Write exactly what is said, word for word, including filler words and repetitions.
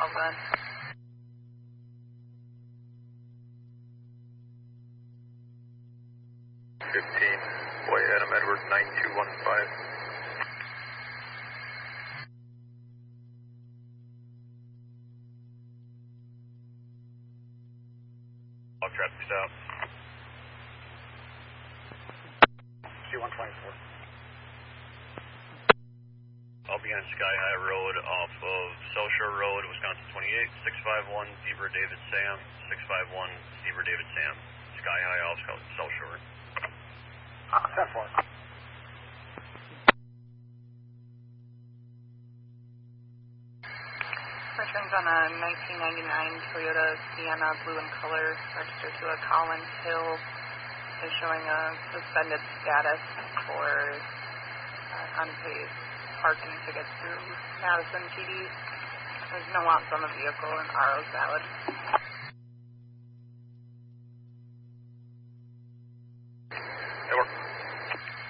twelve then. fifteen, White Adam Edward nine two one five. All traffic stop. Q one twenty-four. I'll be on Sky High Road off of South Shore Road, Wisconsin twenty-eight, six five one, Zebra David Sam, six five one, Zebra David Sam. Sky High off South Shore. Uh, ten four. Returns on a nineteen ninety-nine Toyota Sienna, blue in color, registered to a Collins Hill, is showing a suspended status for uh, unpaid parking tickets through Madison P D. There's no ounce on the vehicle and R O's valid.